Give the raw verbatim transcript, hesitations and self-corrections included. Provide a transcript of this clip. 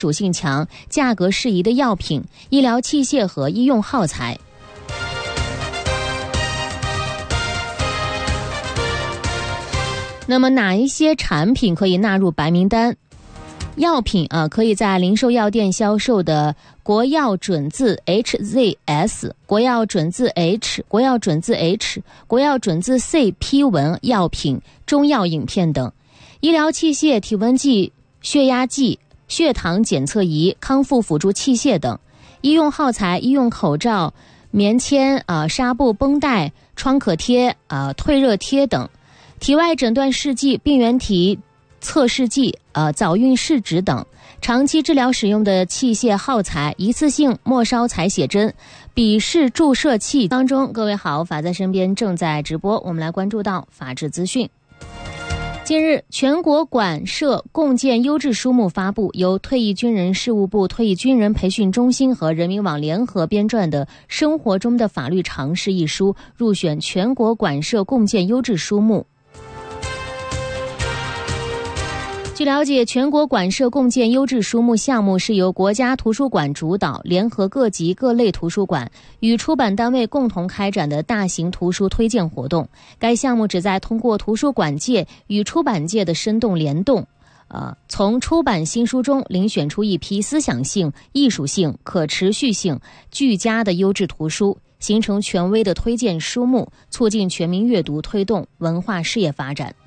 属性强、价格适宜的药品、医疗器械和医用耗材。那么哪一些产品可以纳入白名单？药品啊，可以在零售药店销售的国药准字 H Z S、国药准字 H、国药准字 H、国药准字 C 批文药品、中药饮片等；医疗器械、体温计、血压计、血糖检测仪、康复辅助器械等；医用耗材、医用口罩、棉签啊、纱布、绷带、创可贴啊、退热贴等；体外诊断试剂、病原体测试剂、呃早孕试纸等；长期治疗使用的器械耗材、一次性末梢采血针、笔式注射器当中。各位好，法在身边正在直播，我们来关注到法治资讯。近日，全国馆舍共建优质书目发布，由退役军人事务部退役军人培训中心和人民网联合编撰的《生活中的法律常识》一书入选全国馆舍共建优质书目。据了解，全国馆舍共建优质书目项目是由国家图书馆主导，联合各级各类图书馆与出版单位共同开展的大型图书推荐活动。该项目旨在通过图书馆界与出版界的生动联动，呃，从出版新书中遴选出一批思想性、艺术性、可持续性俱佳的优质图书，形成权威的推荐书目，促进全民阅读，推动文化事业发展。